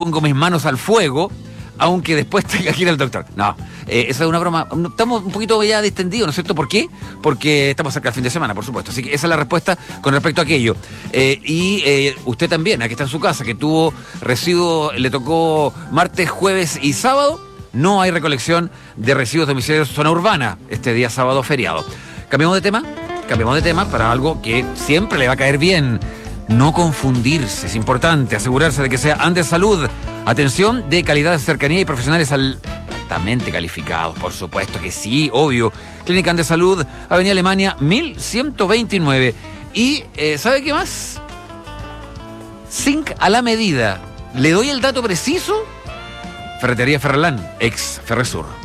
pongo mis manos al fuego, aunque después tenga que ir al doctor. No, esa es una broma. Estamos un poquito ya distendidos, ¿no es cierto? ¿Por qué? Porque estamos cerca del fin de semana, por supuesto. Así que esa es la respuesta con respecto a aquello. Usted también, aquí está en su casa, que tuvo residuos, le tocó martes, jueves y sábado. No hay recolección de residuos domiciliarios zona urbana este día sábado feriado. Cambiamos de tema para algo que siempre le va a caer bien. No confundirse, es importante asegurarse de que sea Andes Salud. Atención de calidad, cercanía y profesionales altamente calificados, por supuesto que sí, obvio. Clínica Andes Salud, Avenida Alemania 1129. Y, ¿sabe qué más? Zinc a la medida. ¿Le doy el dato preciso? Ferretería Ferralán, ex Ferresur.